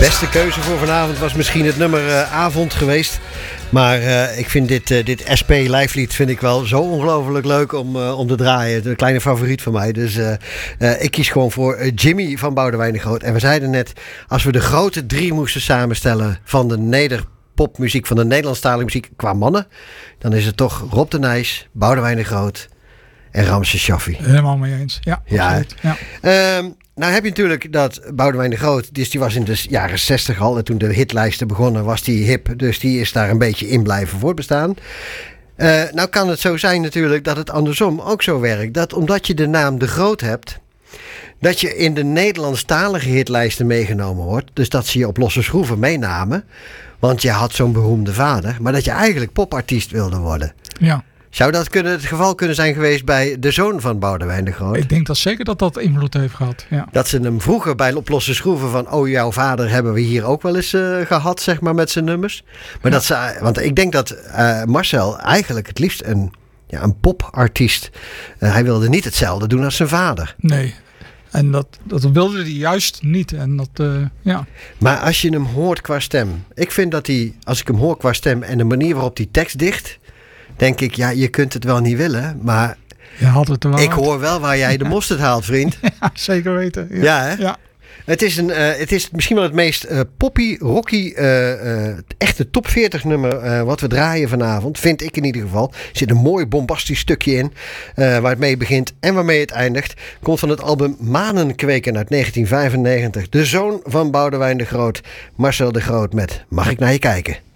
beste keuze voor vanavond was misschien het nummer Avond geweest. Maar ik vind dit SP lijflied vind ik wel zo ongelooflijk leuk om te draaien. Een kleine favoriet van mij. Dus ik kies gewoon voor Jimmy van Boudewijn de Groot. En we zeiden net, als we de grote drie moesten samenstellen van de nederpopmuziek, van de Nederlandstalige muziek qua mannen, dan is het toch Rob de Nijs, Boudewijn de Groot en Ramses Shaffi. Helemaal mee eens. Ja, absoluut. Ja. Nou heb je natuurlijk dat Boudewijn de Groot, dus die was in de jaren 60 al. En toen de hitlijsten begonnen was die hip. Dus die is daar een beetje in blijven voortbestaan. Nou kan het zo zijn natuurlijk dat het andersom ook zo werkt. Dat omdat je de naam De Groot hebt, dat je in de Nederlandstalige hitlijsten meegenomen wordt. Dus dat ze je op losse schroeven meenamen. Want je had zo'n beroemde vader. Maar dat je eigenlijk popartiest wilde worden. Ja. Zou dat het geval kunnen zijn geweest bij de zoon van Boudewijn de Groot? Ik denk dat zeker dat invloed heeft gehad. Ja. Dat ze hem vroeger bij op losse schroeven van, oh, jouw vader hebben we hier ook wel eens gehad, zeg maar, met zijn nummers. Maar dat want ik denk dat Marcel eigenlijk het liefst een popartiest. Hij wilde niet hetzelfde doen als zijn vader. Nee. En dat wilde hij juist niet. En dat, ja. Maar als je hem hoort qua stem. Ik vind dat als ik hem hoor qua stem en de manier waarop die tekst dicht, denk ik, ja, je kunt het wel niet willen, maar je had het er wel ik hoor wel waar jij de mosterd haalt, vriend. Ja, zeker weten. Ja, ja hè? Ja. Het is misschien wel het meest poppy, rocky, echte top 40 nummer wat we draaien vanavond. Vind ik in ieder geval. Er zit een mooi bombastisch stukje in waar het mee begint en waarmee het eindigt. Komt van het album Manenkweken uit 1995. De zoon van Boudewijn de Groot, Marcel de Groot met Mag ik naar je kijken?